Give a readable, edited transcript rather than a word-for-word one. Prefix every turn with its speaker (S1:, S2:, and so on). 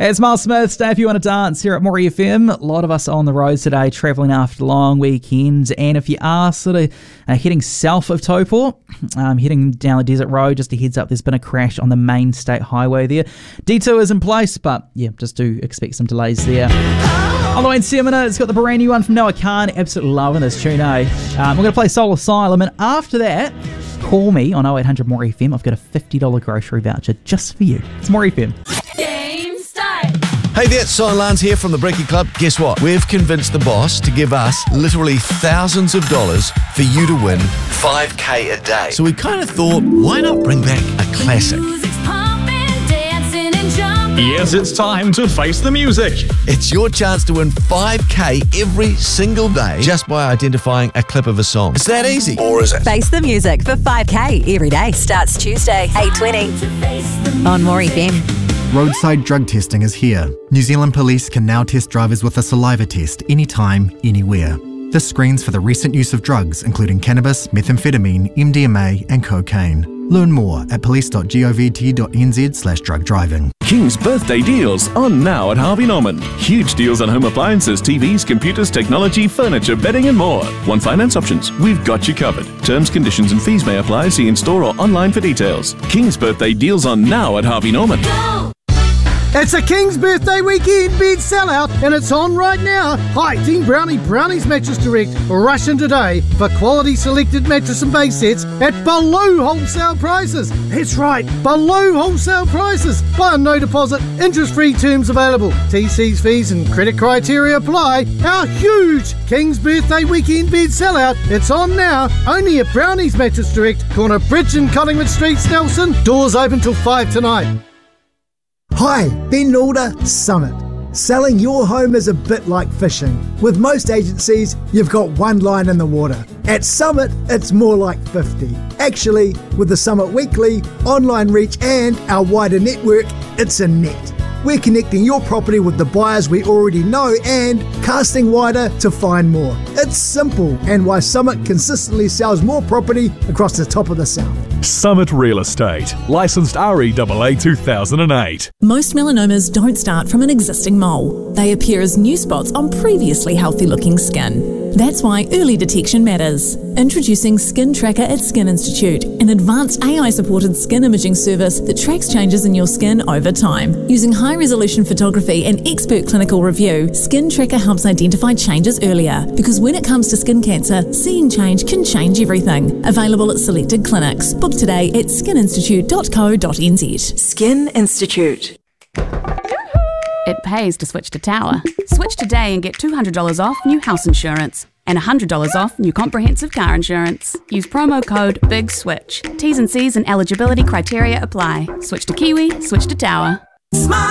S1: It's Miles Smith. Stay if you want to dance here at Maury FM. A lot of us on the roads today travelling after a long weekend. And if you are sort of heading south of Taupō, heading down the desert road, just a heads up, there's been a crash on the main state highway there. Detour is in place, but yeah, just do expect some delays there. On the way in 7 minutes, got the brand new one from Noah Khan. Absolutely loving this tune, eh? We're going to play Soul Asylum, and after that, call me on 0800 Maury FM. I've got a $50 grocery voucher just for you. It's Maury FM.
S2: Hey there, Cy Lance here from the Breaky Club. Guess what? We've convinced the boss to give us literally thousands of dollars for you to win $5K a day. So we kind of thought, why not bring back a classic?
S3: Yes, it's time to face the music.
S2: It's your chance to win $5K every single day just by identifying a clip of a song. It's that easy. Or is it?
S4: Face the music for $5K every day. Starts Tuesday, 8:20 on Maury FM.
S5: Roadside drug testing is here. New Zealand Police can now test drivers with a saliva test anytime, anywhere. This screens for the recent use of drugs, including cannabis, methamphetamine, MDMA and cocaine. Learn more at police.govt.nz/drug driving.
S3: King's birthday deals on now at Harvey Norman. Huge deals on home appliances, TVs, computers, technology, furniture, bedding and more. One finance options. We've got you covered. Terms, conditions and fees may apply. See in store or online for details. King's birthday deals on now at Harvey Norman.
S6: It's a King's Birthday Weekend bed sellout and it's on right now. Hi, Team Brownies Mattress Direct. Rush in today for quality selected mattress and base sets at below wholesale prices. That's right, below wholesale prices. Buy on no deposit, interest-free terms available. TC's fees and credit criteria apply. Our huge King's Birthday Weekend bed sellout. It's on now, only at Brownies Mattress Direct, corner Bridge and Collingwood Street, Nelson. Doors open till 5 tonight.
S7: Hi, Ben Alder, Summit. Selling your home is a bit like fishing. With most agencies, you've got one line in the water. At Summit, it's more like 50. Actually, with the Summit Weekly, online reach and our wider network, it's a net. We're connecting your property with the buyers we already know and casting wider to find more. It's simple and why Summit consistently sells more property across the top of the South.
S8: Summit Real Estate, licensed REAA 2008.
S9: Most melanomas don't start from an existing mole. They appear as new spots on previously healthy looking skin. That's why early detection matters. Introducing Skin Tracker at Skin Institute, an advanced AI-supported skin imaging service that tracks changes in your skin over time. Using high-resolution photography and expert clinical review, Skin Tracker helps identify changes earlier. Because when it comes to skin cancer, seeing change can change everything. Available at selected clinics. Book today at skininstitute.co.nz.
S4: Skin Institute.
S10: It pays to switch to Tower. Switch today and get $200 off new house insurance and $100 off new comprehensive car insurance. Use promo code BIGSWITCH. T's and C's and eligibility criteria apply. Switch to Kiwi, switch to Tower.